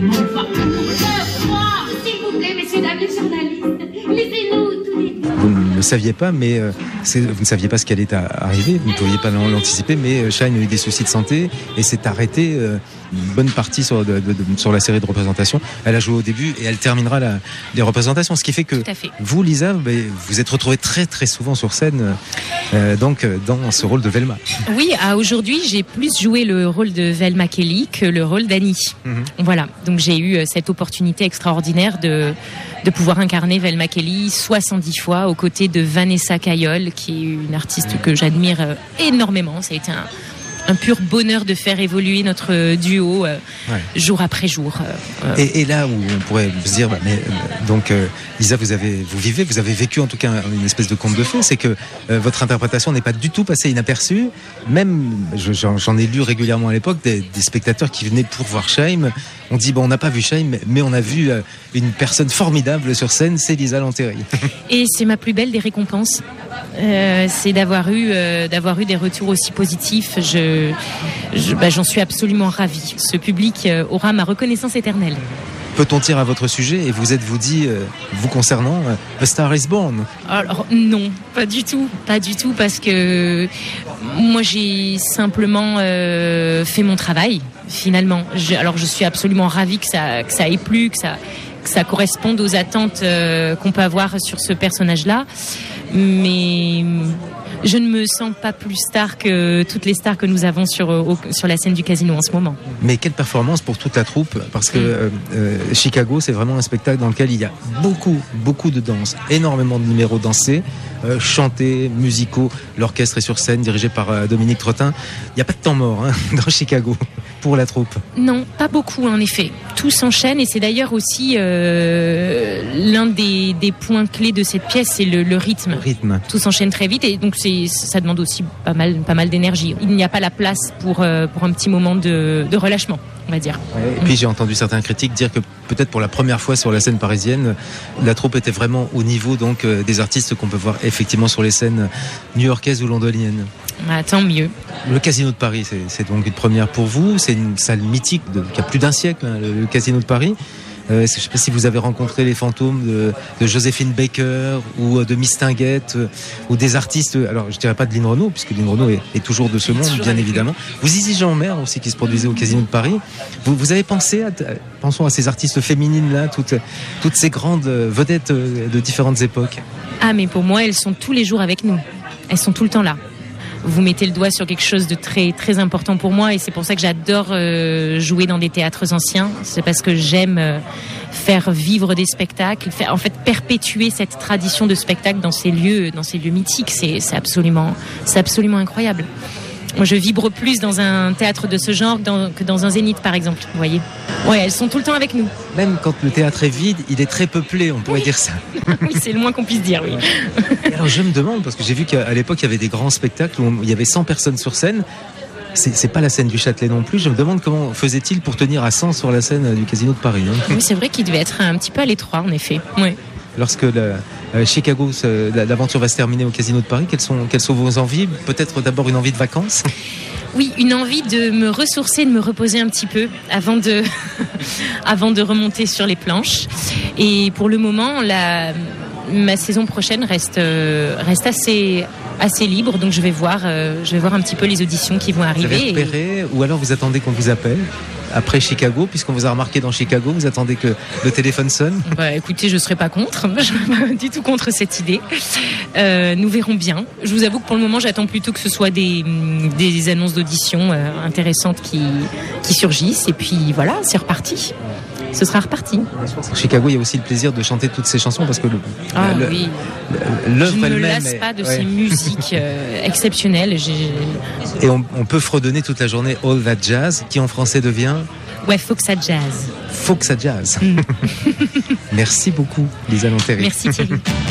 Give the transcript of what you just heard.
Enfin, s'il vous plaît, messieurs, dames, les journalistes, laissez-nous tous les deux. Vous ne le saviez pas, mais vous ne saviez pas ce qui allait arriver, vous ne pouviez pas l'anticiper, mais Shine a eu des soucis de santé et s'est arrêtée une bonne partie sur la série de représentations. Elle a joué au début et elle terminera les représentations, ce qui fait que vous, Lisa, vous êtes retrouvée très très souvent sur scène donc dans ce rôle de Velma. Oui, aujourd'hui j'ai plus joué le rôle de Velma Kelly que le rôle d'Annie. Voilà, donc j'ai eu cette opportunité extraordinaire de pouvoir incarner Velma Kelly 70 fois aux côtés de Vanessa Caillol, qui est une artiste que j'admire énormément. Ça a été un pur bonheur de faire évoluer notre duo jour après jour. Et là où on pourrait se dire, donc Lisa, vous avez vécu en tout cas une espèce de conte de fées, c'est que votre interprétation n'est pas du tout passée inaperçue. Même, j'en ai lu régulièrement à l'époque, des spectateurs qui venaient pour voir Shaim. On dit, on n'a pas vu Shaim, mais on a vu une personne formidable sur scène, c'est Lisa Lanteri. Et c'est ma plus belle des récompenses. C'est d'avoir eu des retours aussi positifs. J'en suis absolument ravie. Ce public aura ma reconnaissance éternelle. Peut-on dire à votre sujet, et vous dit, vous concernant, A Star is Born? Alors non, pas du tout, parce que moi j'ai simplement fait mon travail finalement. Alors je suis absolument ravie que ça ait plu, que ça corresponde aux attentes qu'on peut avoir sur ce personnage-là, mais je ne me sens pas plus star que toutes les stars que nous avons sur la scène du Casino en ce moment. Mais quelle performance pour toute la troupe, parce que Chicago, c'est vraiment un spectacle dans lequel il y a beaucoup de danse, énormément de numéros dansés, chantés, musicaux. L'orchestre est sur scène, dirigé par Dominique Trottin. Il n'y a pas de temps mort dans Chicago pour la troupe. Non, pas beaucoup en effet. Tout s'enchaîne et c'est d'ailleurs aussi l'un des points clés de cette pièce, c'est le rythme. Tout s'enchaîne très vite et donc ça demande aussi pas mal d'énergie. Il n'y a pas la place pour un petit moment de relâchement, on va dire. Ouais, et puis j'ai entendu certains critiques dire que peut-être pour la première fois sur la scène parisienne, la troupe était vraiment au niveau donc des artistes qu'on peut voir effectivement sur les scènes new-yorkaises ou londoniennes. Tant mieux. Le Casino de Paris, c'est donc une première pour vous. C'est une salle mythique qui a plus d'un siècle, le Casino de Paris. Je ne sais pas si vous avez rencontré les fantômes de Joséphine Baker ou de Mistinguett ou des artistes, alors je ne dirais pas de Lynn Renaud, puisque Lynn Renaud est toujours de ce monde, bien évidemment. Vous Zizi Jeanmaire aussi qui se produisait au Casino de Paris. Vous avez pensé pensons à ces artistes féminines-là, toutes ces grandes vedettes de différentes époques. Ah mais pour moi, elles sont tous les jours avec nous. Elles sont tout le temps là. Vous mettez le doigt sur quelque chose de très très important pour moi et c'est pour ça que j'adore jouer dans des théâtres anciens. C'est parce que j'aime faire vivre des spectacles, perpétuer cette tradition de spectacle dans ces lieux mythiques. C'est absolument incroyable. Moi, je vibre plus dans un théâtre de ce genre que dans un zénith, par exemple. Vous voyez ? Ouais, elles sont tout le temps avec nous. Même quand le théâtre est vide, il est très peuplé, on pourrait dire ça. Oui, c'est le moins qu'on puisse dire, oui. Alors, je me demande, parce que j'ai vu qu'à l'époque, il y avait des grands spectacles où il y avait 100 personnes sur scène. C'est pas la scène du Châtelet non plus. Je me demande comment faisait-il pour tenir à 100 sur la scène du Casino de Paris. Oui, c'est vrai qu'il devait être un petit peu à l'étroit, en effet. Oui. Lorsque Chicago, l'aventure va se terminer au Casino de Paris, quelles sont vos envies ? Peut-être d'abord une envie de vacances ? Oui, une envie de me ressourcer, de me reposer un petit peu avant de remonter sur les planches. Et pour le moment, ma saison prochaine reste assez libre, donc je vais voir un petit peu les auditions qui vont arriver. Vous avez repéré, ou alors vous attendez qu'on vous appelle après Chicago, puisqu'on vous a remarqué dans Chicago, vous attendez que le téléphone sonne? Écoutez, je ne serai pas contre, je ne serai pas du tout contre cette idée. Nous verrons bien. Je vous avoue que pour le moment, j'attends plutôt que ce soit des annonces d'audition intéressantes qui surgissent, et puis voilà, c'est reparti. Ce sera reparti. À Chicago, il y a aussi le plaisir de chanter toutes ces chansons parce que oui. L'œuvre je ne me elle-même lasse pas de ces musiques exceptionnelles. Et on peut fredonner toute la journée All That Jazz, qui en français devient Foxa Jazz. Foxa Jazz. Merci beaucoup, Lisa Lanteri. Merci Thierry.